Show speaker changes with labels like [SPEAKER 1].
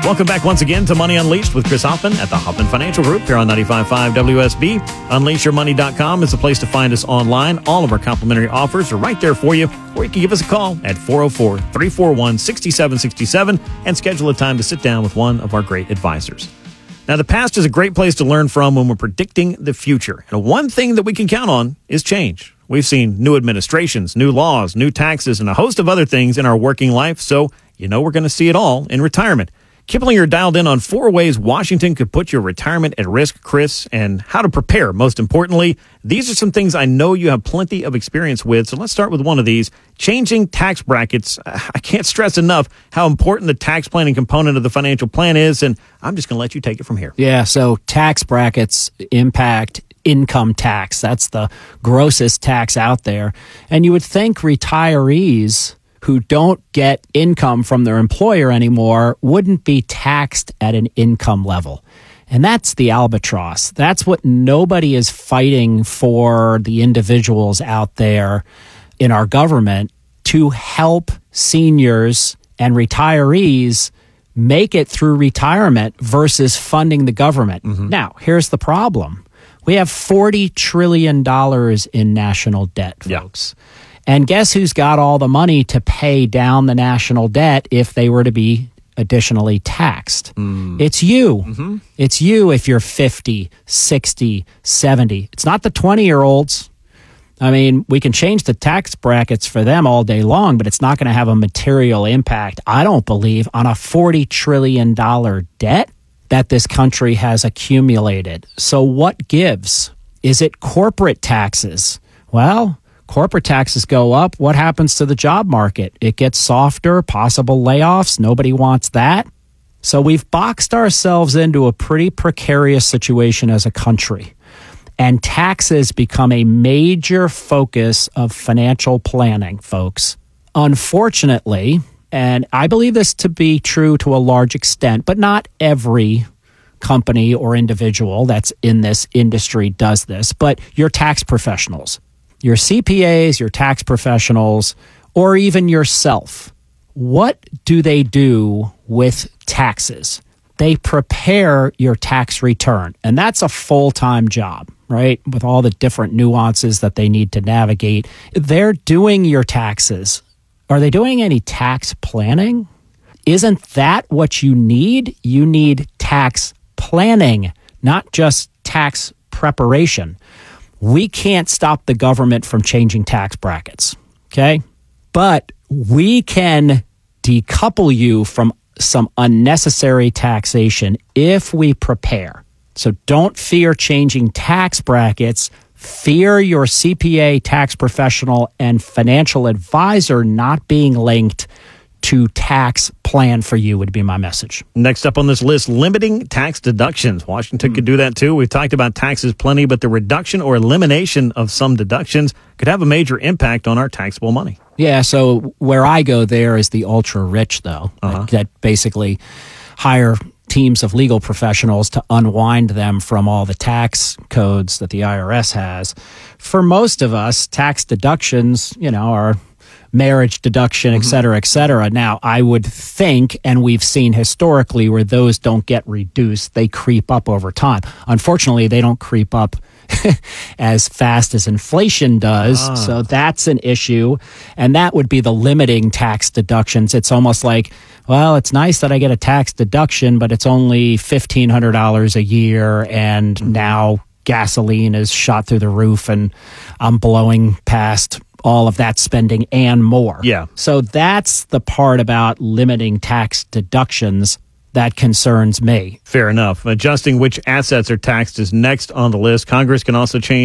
[SPEAKER 1] Welcome back once again to Money Unleashed with Chris Hoffman at the Hoffman Financial Group here on 95.5 WSB. UnleashYourMoney.com is the place to find us online. All of our complimentary offers are right there for you, or you can give us a call at 404-341-6767 and schedule a time to sit down with one of our great advisors. Now, the past is a great place to learn from when we're predicting the future. And one thing that we can count on is change. We've seen new administrations, new laws, new taxes, and a host of other things in our working life, so we're going to see it all in retirement. Kiplinger dialed in on 4 ways Washington could put your retirement at risk, Chris, and how to prepare. Most importantly, these are some things I know you have plenty of experience with, so let's start with one of these. Changing tax brackets. I can't stress enough how important the tax planning component of the financial plan is, and I'm just going to let you take it from here.
[SPEAKER 2] Yeah, so tax brackets impact income tax. That's the grossest tax out there. And you would think retirees who don't get income from their employer anymore wouldn't be taxed at an income level. And that's the albatross. That's what nobody is fighting for, the individuals out there in our government, to help seniors and retirees make it through retirement versus funding the government. Mm-hmm. Now, here's the problem. We have $40 trillion in national debt, folks. Yeah. And guess who's got all the money to pay down the national debt if they were to be additionally taxed? It's you. Mm-hmm. It's you if you're 50, 60, 70. It's not the 20-year-olds. I mean, we can change the tax brackets for them all day long, but it's not going to have a material impact, I don't believe, on a $40 trillion debt that this country has accumulated. So what gives? Is it corporate taxes? Well, corporate taxes go up. What happens to the job market? It gets softer, possible layoffs. Nobody wants that. So we've boxed ourselves into a pretty precarious situation as a country. And taxes become a major focus of financial planning, folks. Unfortunately, and I believe this to be true to a large extent, but not every company or individual that's in this industry does this, but your tax professionals, your CPAs, your tax professionals, or even yourself. What do they do with taxes? They prepare your tax return, and that's a full-time job, right? With all the different nuances that they need to navigate. They're doing your taxes. Are they doing any tax planning? Isn't that what you need? You need tax planning, not just tax preparation. We can't stop the government from changing tax brackets, okay? But we can decouple you from some unnecessary taxation if we prepare. So don't fear changing tax brackets. Fear your CPA, tax professional, and financial advisor not being linked to tax plan for you would be my message.
[SPEAKER 1] Next up on this list, limiting tax deductions. Washington could do that too. We've talked about taxes plenty, but the reduction or elimination of some deductions could have a major impact on our taxable money.
[SPEAKER 2] Yeah, so where I go there is the ultra rich, though, that basically hire teams of legal professionals to unwind them from all the tax codes that the IRS has. For most of us, tax deductions, are marriage deduction, et cetera, et cetera. Now, I would think, and we've seen historically where those don't get reduced, they creep up over time. Unfortunately, they don't creep up as fast as inflation does. So that's an issue. And that would be the limiting tax deductions. It's almost like, well, it's nice that I get a tax deduction, but it's only $1,500 a year. And now gasoline is shot through the roof and I'm blowing past all of that spending and more.
[SPEAKER 1] Yeah.
[SPEAKER 2] So that's the part about limiting tax deductions that concerns me.
[SPEAKER 1] Fair enough. Adjusting which assets are taxed is next on the list. Congress can also change